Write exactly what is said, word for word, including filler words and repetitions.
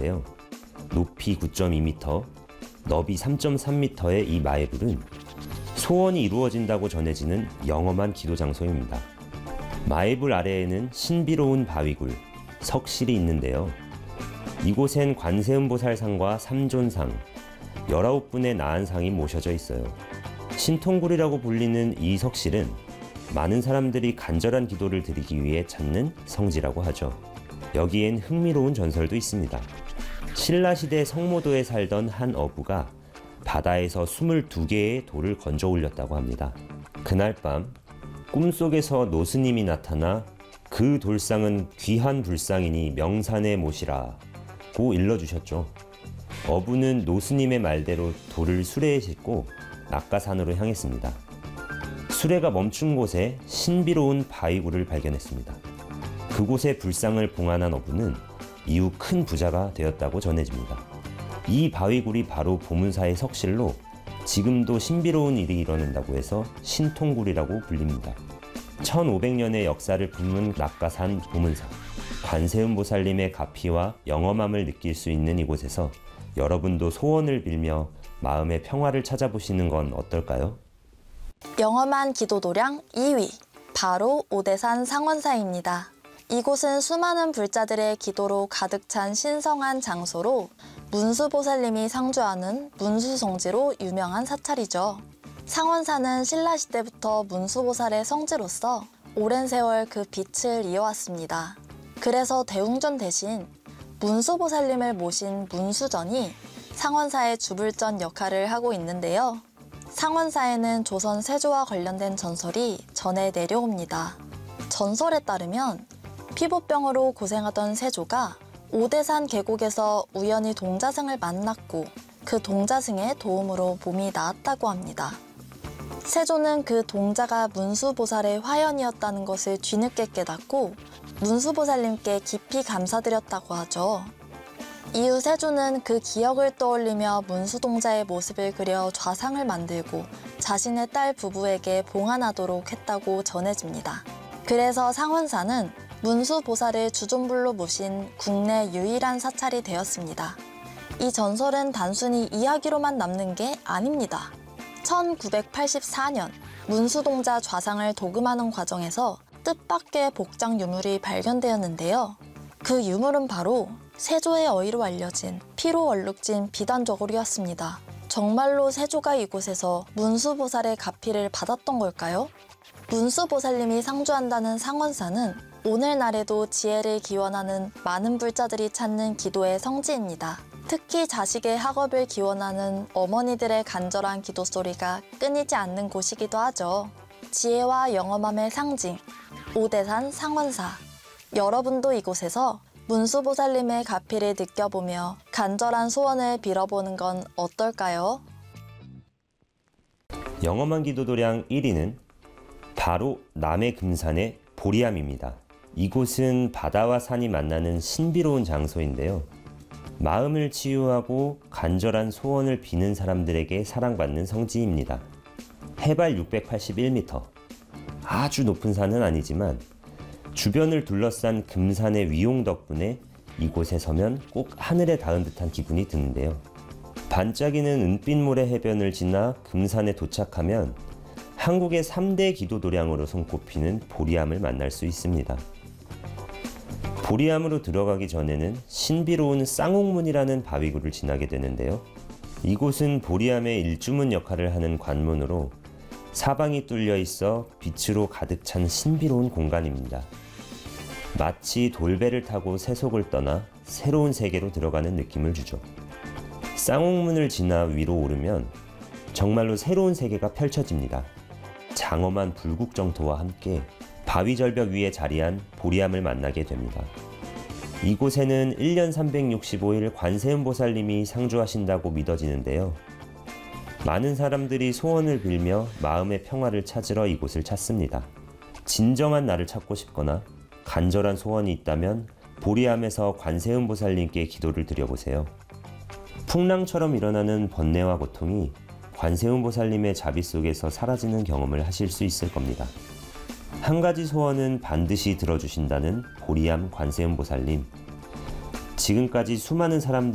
있는데요. 높이 구 점 이 미터, 너비 삼 점 삼 미터의 이 마애불은 소원이 이루어진다고 전해지는 영험한 기도 장소입니다. 마애불 아래에는 신비로운 바위굴, 석실이 있는데요. 이곳엔 관세음보살상과 삼존상, 열아홉 분의 나한상이 모셔져 있어요. 신통굴이라고 불리는 이 석실은 많은 사람들이 간절한 기도를 드리기 위해 찾는 성지라고 하죠. 여기엔 흥미로운 전설도 있습니다. 신라시대 성모도에 살던 한 어부가 바다에서 스물두 개의 돌을 건져 올렸다고 합니다. 그날 밤 꿈속에서 노스님이 나타나 그 돌상은 귀한 불상이니 명산에 모시라고 일러주셨죠. 어부는 노스님의 말대로 돌을 수레에 싣고 낙가산으로 향했습니다. 수레가 멈춘 곳에 신비로운 바위굴을 발견했습니다. 그곳에 불상을 봉안한 어부는 이후 큰 부자가 되었다고 전해집니다. 이 바위굴이 바로 보문사의 석실로 지금도 신비로운 일이 일어난다고 해서 신통굴이라고 불립니다. 천오백 년의 역사를 품은 낙가산 보문사, 관세음보살님의 가피와 영험함을 느낄 수 있는 이곳에서 여러분도 소원을 빌며 마음의 평화를 찾아보시는 건 어떨까요? 영험한 기도도량 이 위, 바로 오대산 상원사입니다. 이곳은 수많은 불자들의 기도로 가득 찬 신성한 장소로 문수보살님이 상주하는 문수성지로 유명한 사찰이죠. 상원사는 신라시대부터 문수보살의 성지로서 오랜 세월 그 빛을 이어왔습니다. 그래서 대웅전 대신 문수보살님을 모신 문수전이 상원사의 주불전 역할을 하고 있는데요. 상원사에는 조선 세조와 관련된 전설이 전해 내려옵니다. 전설에 따르면 피부병으로 고생하던 세조가 오대산 계곡에서 우연히 동자승을 만났고 그 동자승의 도움으로 몸이 나았다고 합니다. 세조는 그 동자가 문수보살의 화연이었다는 것을 뒤늦게 깨닫고 문수보살님께 깊이 감사드렸다고 하죠. 이후 세조는 그 기억을 떠올리며 문수동자의 모습을 그려 좌상을 만들고 자신의 딸 부부에게 봉안하도록 했다고 전해집니다. 그래서 상원사는 문수보살을 주존불로 모신 국내 유일한 사찰이 되었습니다. 이 전설은 단순히 이야기로만 남는 게 아닙니다. 천구백팔십사 년 문수동자 좌상을 도금하는 과정에서 뜻밖의 복장 유물이 발견되었는데요. 그 유물은 바로 세조의 어이로 알려진 피로 얼룩진 비단저고리였습니다. 정말로 세조가 이곳에서 문수보살의 가피를 받았던 걸까요? 문수보살님이 상주한다는 상원사는 오늘날에도 지혜를 기원하는 많은 불자들이 찾는 기도의 성지입니다. 특히 자식의 학업을 기원하는 어머니들의 간절한 기도 소리가 끊이지 않는 곳이기도 하죠. 지혜와 영험함의 상징, 오대산 상원사. 여러분도 이곳에서 문수보살님의 가피를 느껴보며 간절한 소원을 빌어보는 건 어떨까요? 영험한 기도도량 일 위는 바로 남해금산의 보리암입니다. 이곳은 바다와 산이 만나는 신비로운 장소인데요. 마음을 치유하고 간절한 소원을 비는 사람들에게 사랑받는 성지입니다. 해발 육백팔십일 미터, 아주 높은 산은 아니지만 주변을 둘러싼 금산의 위용 덕분에 이곳에 서면 꼭 하늘에 닿은 듯한 기분이 드는데요. 반짝이는 은빛모래 해변을 지나 금산에 도착하면 한국의 삼 대 기도도량으로 손꼽히는 보리암을 만날 수 있습니다. 보리암으로 들어가기 전에는 신비로운 쌍옥문이라는 바위굴을 지나게 되는데요. 이곳은 보리암의 일주문 역할을 하는 관문으로 사방이 뚫려 있어 빛으로 가득 찬 신비로운 공간입니다. 마치 돌배를 타고 세속을 떠나 새로운 세계로 들어가는 느낌을 주죠. 쌍옥문을 지나 위로 오르면 정말로 새로운 세계가 펼쳐집니다. 장엄한 불국정토와 함께 바위절벽 위에 자리한 보리암을 만나게 됩니다. 이곳에는 일 년 삼백육십오 일 관세음보살님이 상주하신다고 믿어지는데요. 많은 사람들이 소원을 빌며 마음의 평화를 찾으러 이곳을 찾습니다. 진정한 나를 찾고 싶거나 간절한 소원이 있다면 보리암에서 관세음보살님께 기도를 드려보세요. 풍랑처럼 일어나는 번뇌와 고통이 관세음보살님의 자비 속에서 사라지는 경험을 하실 수 있을 겁니다. 한 가지 소원은 반드시 들어주신다는 보리암 관세음보살님. 지금까지 수많은 사람들